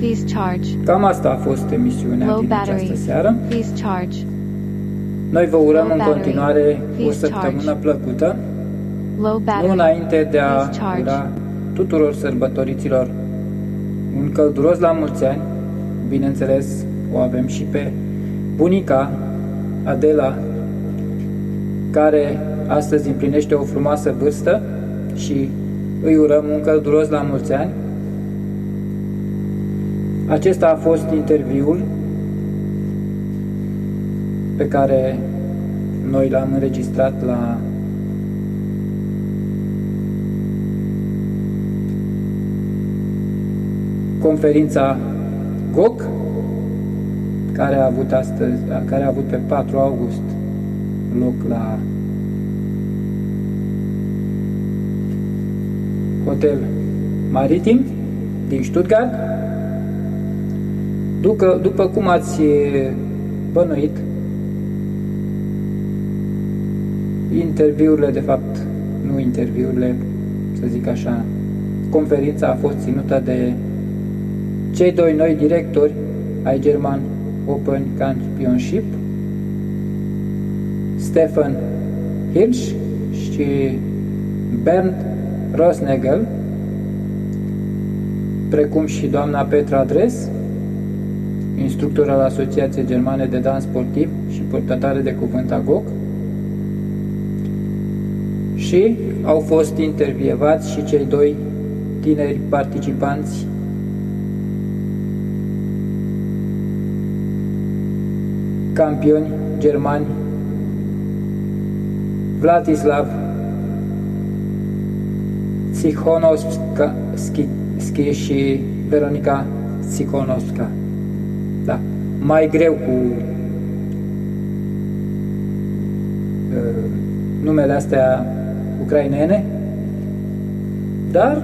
Please charge. Cam asta a fost emisiunea Low din battery. această seară. Please charge. Noi vă urăm Low în battery. continuare o Please săptămână charge. plăcută, Low nu battery. înainte de a Please charge. ura tuturor sărbătoriților un călduros la mulți ani. Bineînțeles, o avem și pe bunica Adela, care astăzi împlinește o frumoasă vârstă și îi urăm un călduros la mulți ani. Acesta a fost interviul pe care noi l-am înregistrat la conferința GOC, care a avut pe 4 august loc la Hotel Maritim din Stuttgart. După cum ați bănuit, conferința a fost ținută de cei doi noi directori ai German Open Championship, Stefan Hirsch și Bernd Rosnagel, precum și doamna Petra Dres, instructor al Asociației Germane de Dans Sportiv și purtătoare de cuvânt a GOC, și au fost intervievați și cei doi tineri participanți campioni germani, Vladislav Tsihonovski și Veronica Tsihonovska. Da, mai greu cu numele astea ucrainene, dar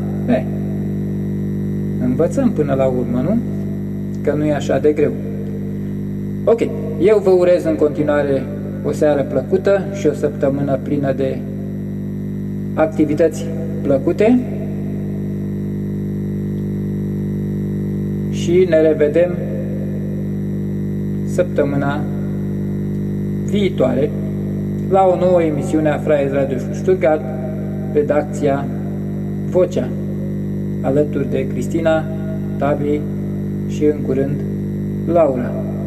învățăm până la urmă, nu? Că nu e așa de greu. Ok, eu vă urez în continuare o seară plăcută și o săptămână plină de activități plăcute și ne revedem săptămâna viitoare la o nouă emisiune a Freies Radio Stuttgart, redacția Vocea, alături de Cristina, Tavi și în curând Laura.